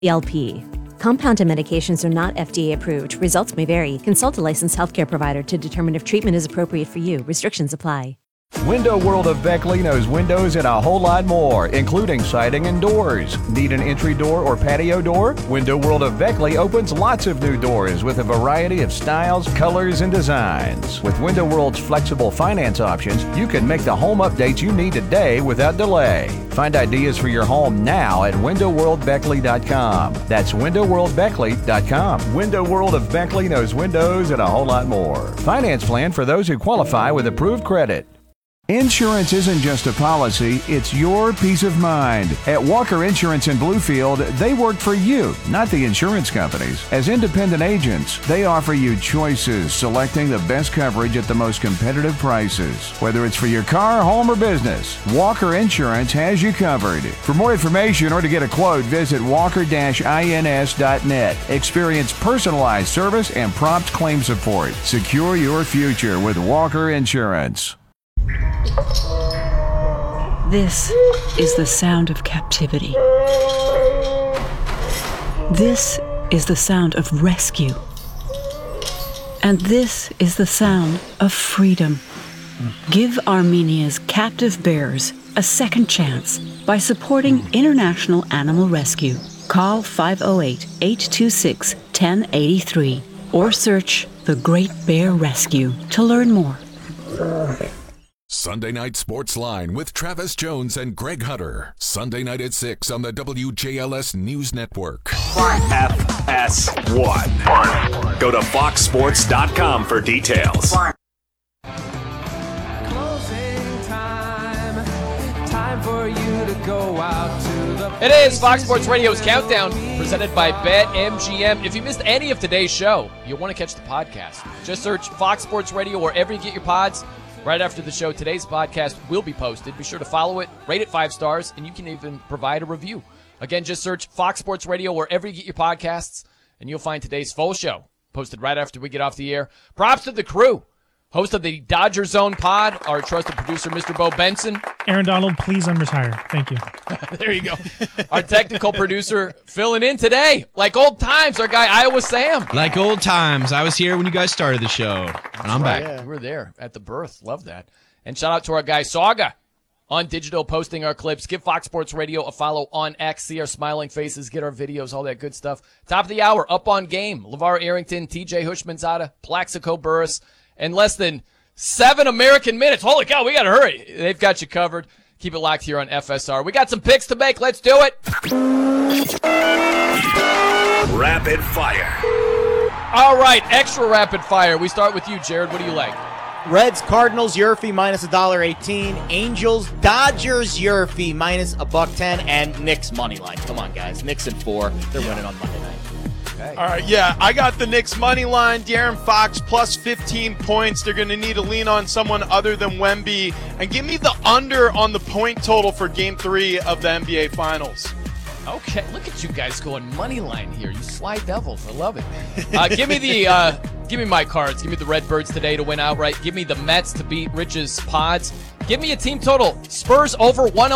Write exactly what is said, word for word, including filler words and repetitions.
L P. Compounded medications are not F D A approved. Results may vary. Consult a licensed healthcare provider to determine if treatment is appropriate for you. Restrictions apply. Window World of Beckley knows windows and a whole lot more, including siding and doors. Need an entry door or patio door? Window World of Beckley opens lots of new doors with a variety of styles, colors, and designs. With Window World's flexible finance options, you can make the home updates you need today without delay. Find ideas for your home now at window world beckley dot com. That's window world beckley dot com. Window World of Beckley knows windows and a whole lot more. Finance plan for those who qualify with approved credit. Insurance isn't just a policy, it's your peace of mind. At Walker Insurance in Bluefield, they work for you, not the insurance companies. As independent agents, they offer you choices, selecting the best coverage at the most competitive prices. Whether it's for your car, home, or business, Walker Insurance has you covered. For more information or to get a quote, visit walker dash ins dot net. Experience personalized service and prompt claim support. Secure your future with Walker Insurance. This is the sound of captivity. This is the sound of rescue. And this is the sound of freedom. Give Armenia's captive bears a second chance by supporting International Animal Rescue. Call five oh eight, eight two six, one oh eight three or search The Great Bear Rescue to learn more. Sunday Night Sports Line with Travis Jones and Greg Hutter. Sunday night at six on the W J L S News Network. F S one. Go to fox sports dot com for details. Closing time. Time for you to go out to the... It is Fox Sports Radio's Countdown, presented by BetMGM. If you missed any of today's show, you'll want to catch the podcast. Just search Fox Sports Radio wherever you get your pods. Right after the show, today's podcast will be posted. Be sure to follow it, rate it five stars, and you can even provide a review. Again, just search Fox Sports Radio wherever you get your podcasts, and you'll find today's full show posted right after we get off the air. Props to the crew. Host of the Dodger Zone pod, our trusted producer, Mister Bo Benson. Aaron Donald, please unretire. Thank you. There you go. Our technical producer filling in today, like old times, our guy Iowa Sam. Like old times. I was here when you guys started the show, and I'm right. back. Yeah, we were there at the birth. Love that. And shout out to our guy Saga on digital, posting our clips. Give Fox Sports Radio a follow on X. See our smiling faces, get our videos, all that good stuff. Top of the hour, Up on Game. LeVar Arrington, T J Hushmanzada, Plaxico Burress. In less than seven American minutes. Holy cow, we got to hurry. They've got you covered. Keep it locked here on F S R. We got some picks to make. Let's do it. Rapid fire. All right, extra rapid fire. We start with you, Jared. What do you like? Reds, Cardinals, Yurfie minus one dollar eighteen. Angels, Dodgers, Yurfie minus a buck ten. And Knicks money line. Come on, guys. Knicks and four. They're winning on Monday night. Okay. All right, yeah, I got the Knicks money line. De'Aaron Fox plus fifteen points. They're going to need to lean on someone other than Wemby. And give me the under on the point total for Game three of the N B A Finals. Okay, look at you guys going money line here. You sly devils. I love it. Uh, give me the, uh, give me my cards. Give me the Redbirds today to win outright. Give me the Mets to beat Rich's Pods. Give me a team total. Spurs over one